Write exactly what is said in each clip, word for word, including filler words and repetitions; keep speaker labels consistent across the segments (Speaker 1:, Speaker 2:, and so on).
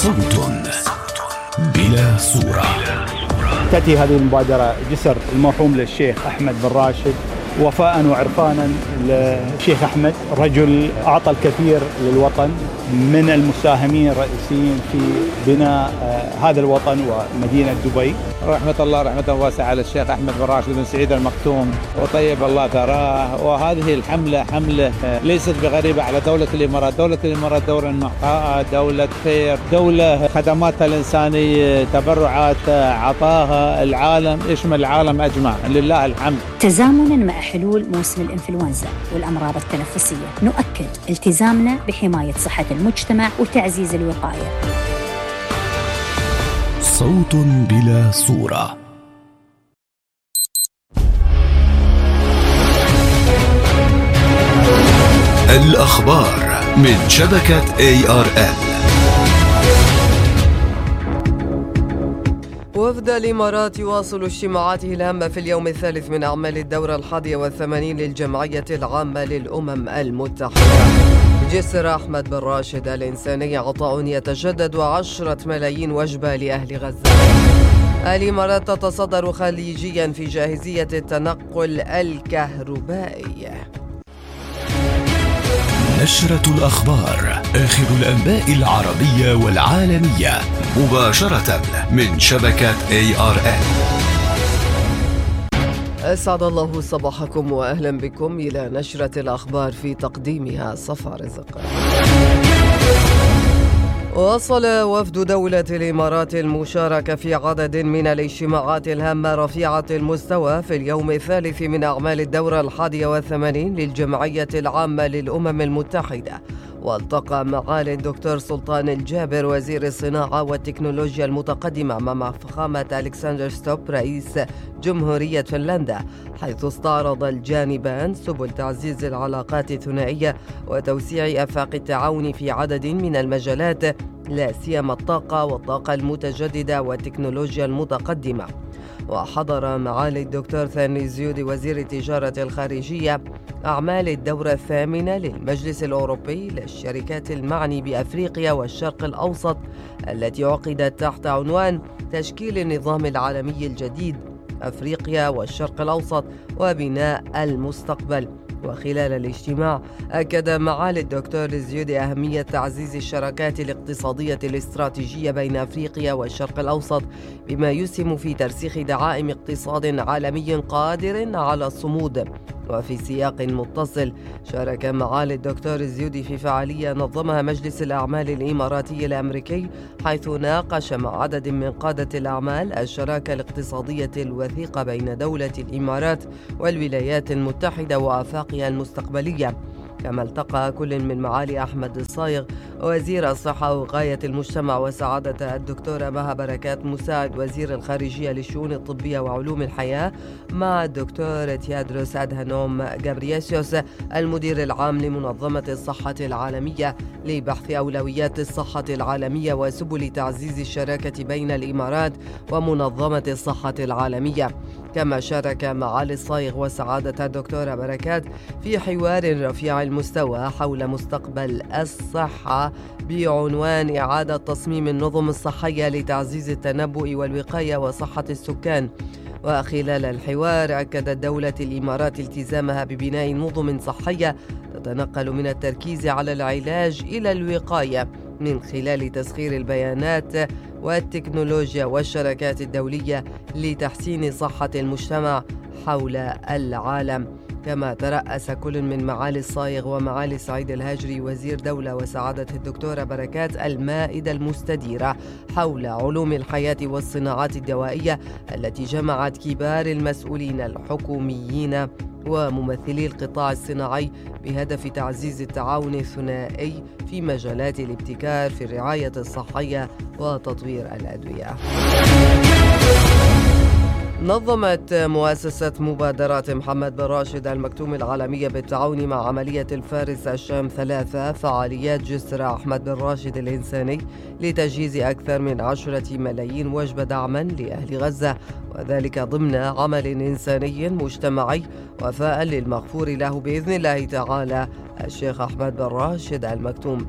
Speaker 1: صوت بلا صورة.
Speaker 2: تأتي هذه المبادرة جسر المرحوم للشيخ أحمد بن راشد وفاء وعرفانا للشيخ أحمد، رجل أعطى الكثير للوطن، من المساهمين الرئيسيين في بناء هذا الوطن ومدينة دبي.
Speaker 3: رحمة الله رحمة واسعة على الشيخ أحمد بن راشد بن سعيد المكتوم، وطيب الله ثراه. وهذه الحملة حملة ليست بغريبة على دولة الإمارات. دولة الإمارات دولة نقاء، دولة خير، دولة خدماتها الإنسانية، تبرعات عطاها العالم، يشمل العالم أجمع، لله الحمد.
Speaker 4: تزامنا مع حلول موسم الإنفلونزا والأمراض التنفسية، نؤكد التزامنا بحماية صحة المجتمع وتعزيز الوقاية.
Speaker 1: صوت بلا صورة. الأخبار من شبكة إيه آر إل.
Speaker 5: وفد الإمارات يواصل اجتماعاته الهامة في اليوم الثالث من أعمال الدورة الحادية والثمانين للجمعية العامة للأمم المتحدة. جسر أحمد بن راشد الإنساني عطاء يتجدد وعشرة ملايين وجبة لأهل غزة. الإمارات تتصدر خليجيا في جاهزية التنقل الكهربائي.
Speaker 1: نشرة الأخبار، آخر الأنباء العربية والعالمية، مباشرة من شبكة إيه آر إل.
Speaker 5: أسعد الله صباحكم وأهلا بكم إلى نشرة الأخبار في تقديمها صفا رزق. وصل وفد دولة الإمارات المشاركة في عدد من الاجتماعات الهامة رفيعة المستوى في اليوم الثالث من أعمال الدورة الحادية والثمانين للجمعية العامة للأمم المتحدة. والتقى معالي الدكتور سلطان الجابر وزير الصناعة والتكنولوجيا المتقدمة مع فخامة ألكسندر ستوب رئيس جمهورية فنلندا، حيث استعرض الجانبان سبل تعزيز العلاقات الثنائية وتوسيع آفاق التعاون في عدد من المجالات، لا سيما الطاقة والطاقة المتجددة والتكنولوجيا المتقدمة. وحضر معالي الدكتور ثاني الزيودي وزير التجارة الخارجية أعمال الدورة الثامنة للمجلس الأوروبي للشركات المعني بأفريقيا والشرق الأوسط، التي عقدت تحت عنوان تشكيل النظام العالمي الجديد، أفريقيا والشرق الأوسط وبناء المستقبل. وخلال الاجتماع أكد معالي الدكتور الزيودي أهمية تعزيز الشراكات الاقتصادية الاستراتيجية بين أفريقيا والشرق الأوسط، بما يسهم في ترسيخ دعائم اقتصاد عالمي قادر على الصمود. وفي سياق متصل، شارك معالي الدكتور الزيودي في فعالية نظمها مجلس الأعمال الإماراتي الأمريكي، حيث ناقش مع عدد من قادة الأعمال الشراكة الاقتصادية الوثيقة بين دولة الإمارات والولايات المتحدة وآفاقها المستقبلية. كما التقى كل من معالي أحمد الصايغ وزير الصحة ووقاية المجتمع وسعادة الدكتورة مها بركات مساعد وزير الخارجية للشؤون الطبية وعلوم الحياة مع الدكتور تيادروس أدهانوم غابرييسوس المدير العام لمنظمة الصحة العالمية لبحث أولويات الصحة العالمية وسبل تعزيز الشراكة بين الإمارات ومنظمة الصحة العالمية. كما شارك معالي الصايغ وسعادة الدكتورة بركات في حوار رفيع المستوى حول مستقبل الصحة بعنوان إعادة تصميم النظم الصحية لتعزيز التنبؤ والوقاية وصحة السكان. وخلال الحوار أكدت دولة الإمارات التزامها ببناء نظم صحية تتنقل من التركيز على العلاج إلى الوقاية من خلال تسخير البيانات والتكنولوجيا والشراكات الدولية لتحسين صحة المجتمع حول العالم. كما ترأس كل من معالي الصايغ ومعالي سعيد الهاجري وزير دولة وسعادة الدكتورة بركات المائدة المستديرة حول علوم الحياة والصناعات الدوائية، التي جمعت كبار المسؤولين الحكوميين وممثلي القطاع الصناعي بهدف تعزيز التعاون الثنائي في مجالات الابتكار في الرعاية الصحية وتطوير الأدوية. نظمت مؤسسة مبادرات محمد بن راشد المكتوم العالمية بالتعاون مع عملية الفارس الشام ثلاثة فعاليات جسر أحمد بن راشد الإنساني لتجهيز أكثر من عشرة ملايين وجبة دعما لأهل غزة، وذلك ضمن عمل إنساني مجتمعي وفاء للمغفور له بإذن الله تعالى الشيخ أحمد بن راشد المكتوم.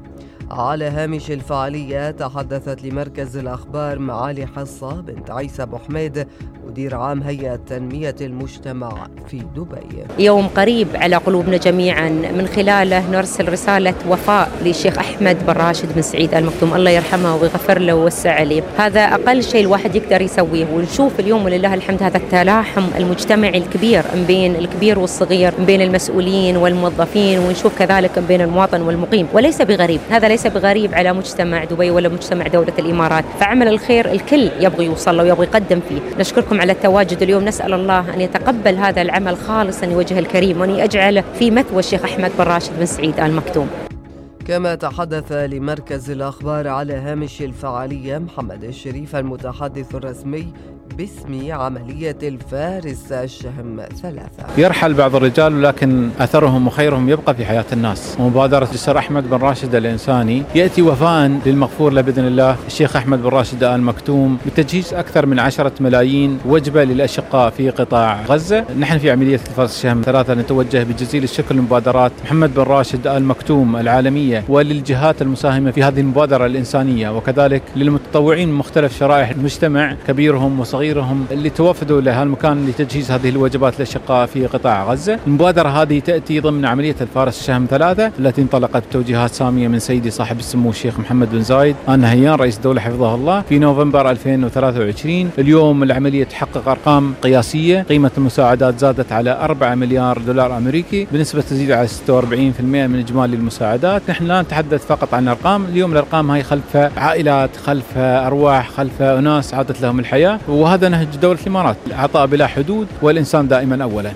Speaker 5: على هامش الفعالية تحدثت لمركز الأخبار معالي حصة بنت عيسى أبو حميد مدير عام هيئة تنمية المجتمع في دبي.
Speaker 6: يوم قريب على قلوبنا جميعا، من خلاله نرسل رسالة وفاء للشيخ أحمد بن راشد بن سعيد آل مكتوم، الله يرحمه ويغفر له ويوسع عليه. هذا أقل شيء الواحد يقدر يسويه، ونشوف اليوم ولله الحمد هذا التلاحم المجتمعي الكبير بين الكبير والصغير، بين المسؤولين والموظفين، ونشوف كذلك بين المواطن والمقيم. وليس بغريب، هذا ليس بغريب على مجتمع دبي ولا مجتمع دولة الإمارات. فعمل الخير الكل يبغي يوصل له ويبغي يقدم فيه. نشكركم على التواجد اليوم، نسأل الله أن يتقبل هذا العمل خالصا لوجه الكريم، وأن يجعله في مثوى الشيخ أحمد بن راشد بن سعيد آل مكتوم.
Speaker 5: كما تحدث لمركز الأخبار على هامش الفعالية محمد الشريف المتحدث الرسمي باسم عملية الفارس الشهم ثلاثة.
Speaker 7: يرحل بعض الرجال ولكن أثرهم وخيرهم يبقى في حياة الناس. مبادرة جسر أحمد بن راشد الإنساني يأتي وفاء للمغفور له بإذن الله الشيخ أحمد بن راشد آل مكتوم بتجهيز أكثر من عشرة ملايين وجبة للأشقاء في قطاع غزة. نحن في عملية الفارس الشهم ثلاثة نتوجه بجزيل الشكر لمبادرات محمد بن راشد آل مكتوم العالمية وللجهات المساهمة في هذه المبادرة الإنسانية، وكذلك للمتطوعين من مختلف شرائح المجتمع كبيرهم وصغيرهم اللي توافدوا لهالمكان لتجهيز هذه الوجبات للأشقاء في قطاع غزة. المبادرة هذه تأتي ضمن عملية الفارس الشهم ثلاثة التي انطلقت بتوجيهات سامية من سيدي صاحب السمو الشيخ محمد بن زايد آل نهيان رئيس الدولة حفظه الله في نوفمبر ألفين وثلاثة وعشرين. اليوم العملية تحقق أرقام قياسية، قيمة المساعدات زادت على أربعة مليار دولار أمريكي بنسبة تزيد على ستة وأربعين بالمئة من إجمالي المساعدات. نحن لا نتحدث فقط عن أرقام، اليوم الأرقام هاي خلف عائلات، خلف أرواح، خلف أناس عادت لهم الحياة، وهذا نهج دولة الإمارات، العطاء بلا حدود والإنسان دائما أولا.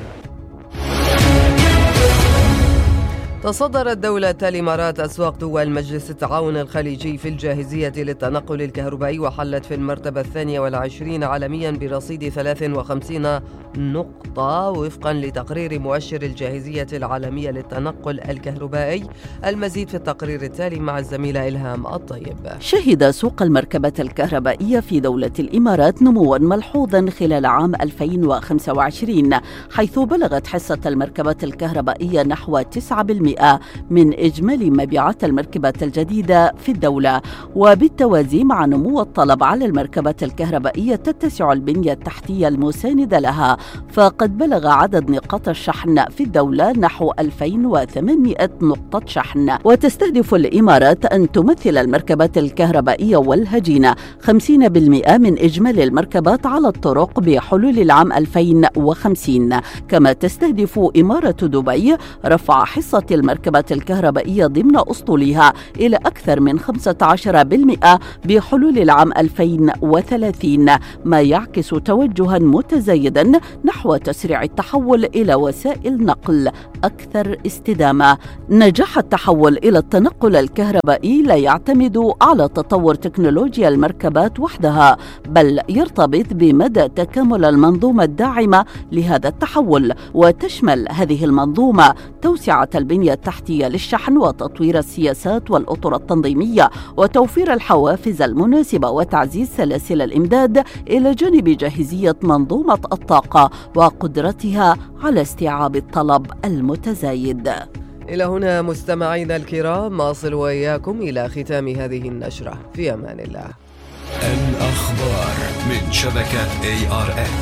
Speaker 5: تصدرت دولة الإمارات أسواق دول مجلس التعاون الخليجي في الجاهزية للتنقل الكهربائي، وحلت في المرتبة الثانية والعشرين عالميا برصيد ثلاث وخمسين نقطة وفقا لتقرير مؤشر الجاهزية العالمية للتنقل الكهربائي. المزيد في التقرير التالي مع الزميلة إلهام الطيب.
Speaker 8: شهد سوق المركبة الكهربائية في دولة الإمارات نموا ملحوظا خلال عام ألفين وخمسة وعشرين، حيث بلغت حصة المركبة الكهربائية نحو تسعة بالمئة من إجمالي مبيعات المركبات الجديدة في الدولة. وبالتوازي مع نمو الطلب على المركبة الكهربائية تتسع البنية التحتية المساندة لها، فقد بلغ عدد نقاط الشحن في الدولة نحو ألفين وثمانمئة نقطة شحن. وتستهدف الإمارات أن تمثل المركبات الكهربائية والهجينة خمسين بالمئة من إجمالي المركبات على الطرق بحلول العام ألفين وخمسين. كما تستهدف إمارة دبي رفع حصة المركبة الكهربائية ضمن أسطولها إلى أكثر من خمسة عشر بالمئة بحلول العام ألفين وثلاثين، ما يعكس توجها متزايدا نحو تسريع التحول إلى وسائل نقل أكثر استدامة. نجاح التحول إلى التنقل الكهربائي لا يعتمد على تطور تكنولوجيا المركبات وحدها، بل يرتبط بمدى تكامل المنظومة الداعمة لهذا التحول، وتشمل هذه المنظومة توسعة البنية التحتية للشحن وتطوير السياسات والأطر التنظيمية وتوفير الحوافز المناسبة وتعزيز سلاسل الإمداد، إلى جانب جاهزية منظومة الطاقة وقدرتها على استيعاب الطلب المتزايد.
Speaker 5: إلى هنا مستمعينا الكرام نصل وإياكم إلى ختام هذه النشرة، في أمان الله.
Speaker 1: الأخبار من شبكة إيه آر إن.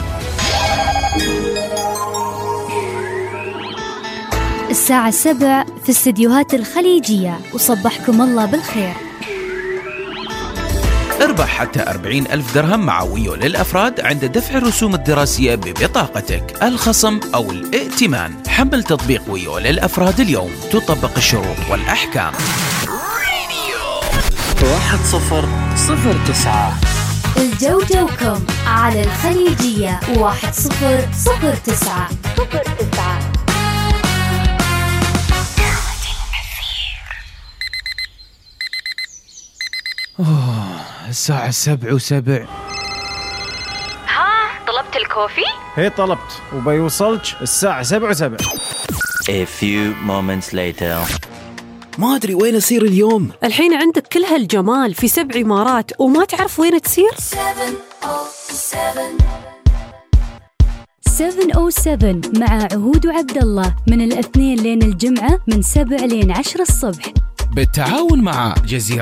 Speaker 9: الساعة سبع في استديوهات الخليجية، وصبحكم الله بالخير.
Speaker 10: اربح حتى أربعين ألف درهم مع ويو للأفراد عند دفع الرسوم الدراسية ببطاقتك، الخصم أو الائتمان. حمل تطبيق ويو للأفراد اليوم، تطبق الشروط والأحكام.
Speaker 11: واحد صفر صفر تسعة
Speaker 9: الجو جوكم على الخليجية واحد صفر صفر تسعة صفر تسعة.
Speaker 10: أوه، الساعة سبع وسبع.
Speaker 12: ها طلبت الكوفي؟
Speaker 13: هي طلبت وبيوصلك الساعة سبع وسبع.
Speaker 11: A few moments later.
Speaker 14: ما أدري وين أسير اليوم.
Speaker 15: الحين عندك كل هالجمال في سبع إمارات وما تعرف وين تسير؟
Speaker 9: سبعة أو سبعة مع عهود وعبد الله من الاثنين لين الجمعة من سبع لين عشر الصبح.
Speaker 10: بالتعاون مع جزيرة